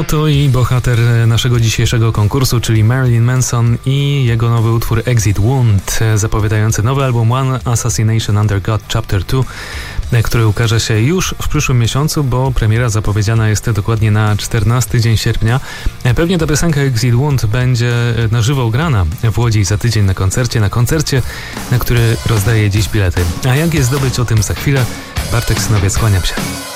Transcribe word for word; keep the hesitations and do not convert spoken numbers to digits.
Oto i bohater naszego dzisiejszego konkursu, czyli Marilyn Manson i jego nowy utwór Exit Wound, zapowiadający nowy album One Assassination Under God Chapter two, który ukaże się już w przyszłym miesiącu, bo premiera zapowiedziana jest dokładnie na czternasty dzień sierpnia. Pewnie ta piosenka Exit Wound będzie na żywo grana w Łodzi za tydzień na koncercie, na koncercie, na który rozdaje dziś bilety. A jak je zdobyć, o tym za chwilę. Bartek Synowiec, kłaniam się.